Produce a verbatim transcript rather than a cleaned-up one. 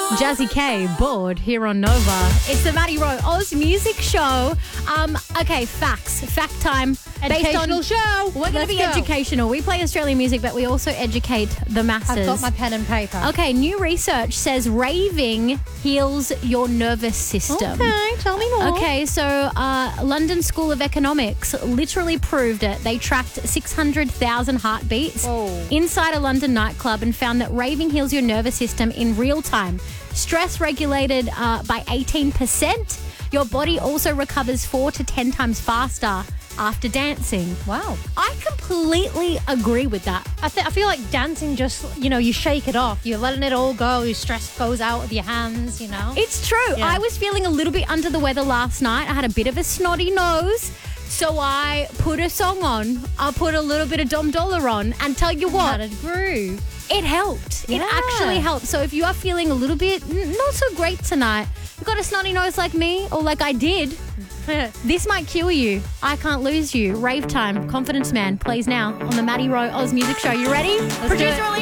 Jazzy K, bored here on Nova. It's the Maddie Rowe Oz Music Show. Um, okay, facts. Fact time. Educational Based on, show. We're going to Let's be go. educational. We play Australian music, but we also educate the masses. I've got my pen and paper. Okay, new research says raving heals your nervous system. Okay, tell me more. Okay, so uh, London School of Economics literally proved it. They tracked six hundred thousand heartbeats Whoa. inside a London nightclub and found that raving heals your nervous system in real time. Stress regulated uh, by eighteen percent. Your body also recovers four to ten times faster after dancing. Wow. I completely agree with that. I, th- I feel like dancing just, you know, you shake it off. You're letting it all go. Your stress goes out of your hands, you know. It's true. Yeah. I was feeling a little bit under the weather last night. I had a bit of a snotty nose. So I put a song on. I put a little bit of Dom Dollar on. And tell you what, Had a groove. it helped. It Yeah. actually helped. So if you are feeling a little bit n- not so great tonight, you've got a snotty nose like me or like I did, this might cure you. I Can't Lose You. Rave Time. Confidence Man plays now on the Maddie Rowe Oz Music Show. You ready? Let's do Producer it.